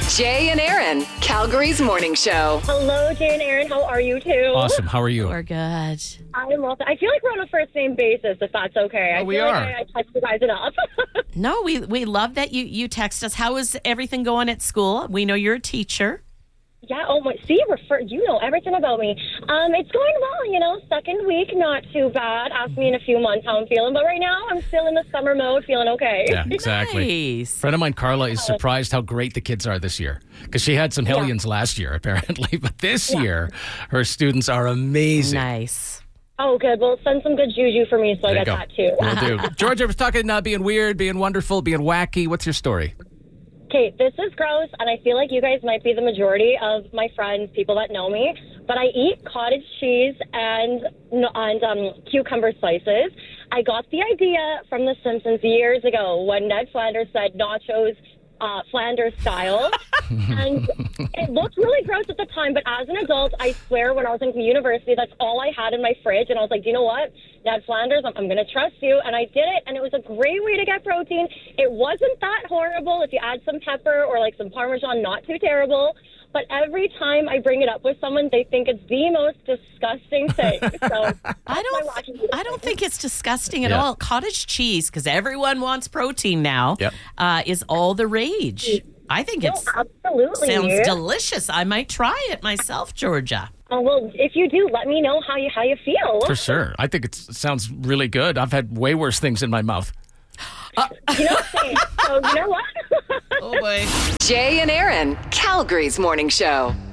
Jay and Aaron, Calgary's morning show. Hello, Jay and Aaron. How are you two? Awesome. How are you? We're good. I'm also, I feel like we're on a first name basis, if that's okay. Oh, I we feel are. Like I touched you guys enough. No, we love that you text us. How is everything going at school? We know you're a teacher. Yeah, oh my, see, you know everything about me. It's going well, second week, not too bad. Ask me in a few months how I'm feeling, but right now I'm still in the summer mode, feeling okay. Yeah, exactly. Nice. A friend of mine, Carla, is surprised how great the kids are this year because she had some hellions last year, apparently, but this year her students are amazing. Nice. Oh, good. Well, send some good juju for me so I There you get go. that too. Will do. Georgia was talking being weird, being wonderful, being wacky. What's your story? Okay, this is gross, and I feel like you guys might be the majority of my friends, people that know me, but I eat cottage cheese and cucumber slices. I got the idea from The Simpsons years ago when Ned Flanders said nachos Flanders style, and it looked really gross at the time, but as an adult, I swear when I was in university, that's all I had in my fridge, and I was like, you know what, Ned Flanders, I'm going to trust you, and I did it, and it was a great way to get protein. It wasn't that horrible. If you add some pepper or like some Parmesan, not too terrible. But every time I bring it up with someone, they think it's the most disgusting thing. So I don't think it's disgusting at Yeah. all. Cottage cheese, because everyone wants protein now, Yep. is all the rage. I think it absolutely sounds delicious. I might try it myself, Georgia. Oh, well, if you do, let me know how you feel. For sure. I think it sounds really good. I've had way worse things in my mouth. Same. So you know what? Oh, boy. Jay and Aaron, Calgary's morning show.